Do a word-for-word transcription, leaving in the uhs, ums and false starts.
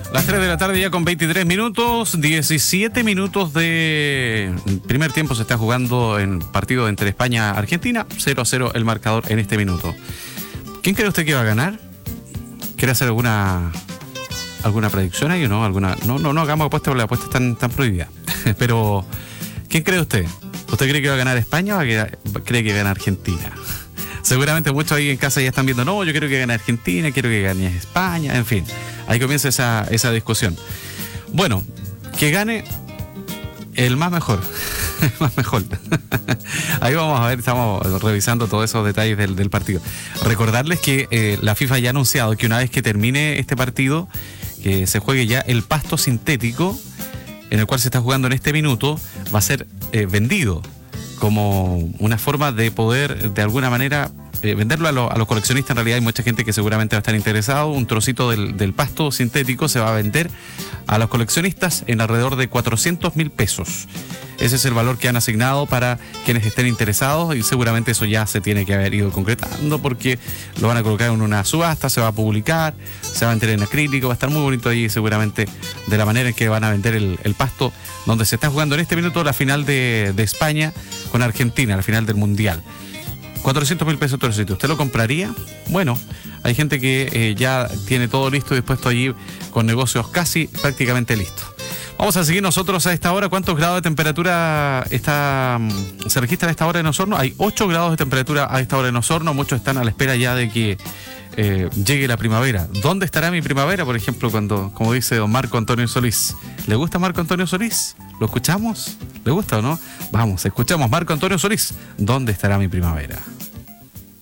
Las tres de la tarde ya con veintitrés minutos, diecisiete minutos de primer tiempo se está jugando en partido entre España y Argentina, cero a cero el marcador en este minuto. ¿Quién cree usted que va a ganar? ¿Quiere hacer alguna alguna predicción ahí o no? ¿Alguna? No, no, no hagamos apuestas porque las apuestas están, están prohibidas. Pero, ¿quién cree usted? ¿Usted cree que va a ganar España o cree que gana Argentina? Seguramente muchos ahí en casa ya están viendo, no, yo quiero que gane Argentina, quiero que gane España, en fin. Ahí comienza esa, esa discusión. Bueno, que gane el más mejor. El más mejor. Ahí vamos a ver, estamos revisando todos esos detalles del, del partido. Recordarles que eh, la FIFA ya ha anunciado que una vez que termine este partido, que se juegue ya el pasto sintético, en el cual se está jugando en este minuto, va a ser eh, vendido como una forma de poder, de alguna manera, eh, venderlo a, lo, a los coleccionistas. En realidad hay mucha gente que seguramente va a estar interesado. Un trocito del, del pasto sintético se va a vender a los coleccionistas en alrededor de cuatrocientos mil pesos. Ese es el valor que han asignado para quienes estén interesados y seguramente eso ya se tiene que haber ido concretando porque lo van a colocar en una subasta, se va a publicar, se va a vender en acrílico, va a estar muy bonito ahí seguramente de la manera en que van a vender el, el pasto donde se está jugando en este minuto la final de, de España con Argentina, la final del Mundial. cuatrocientos mil pesos todo el sitio. ¿Usted lo compraría? Bueno, hay gente que eh, ya tiene todo listo y dispuesto allí con negocios casi prácticamente listos. Vamos a seguir nosotros a esta hora. ¿Cuántos grados de temperatura está, se registra a esta hora en Osorno? Hay ocho grados de temperatura a esta hora en Osorno. Muchos están a la espera ya de que eh, llegue la primavera. ¿Dónde estará mi primavera? Por ejemplo, cuando, como dice don Marco Antonio Solís. ¿Le gusta Marco Antonio Solís? ¿Lo escuchamos? ¿Le gusta o no? Vamos, escuchamos Marco Antonio Solís. ¿Dónde estará mi primavera?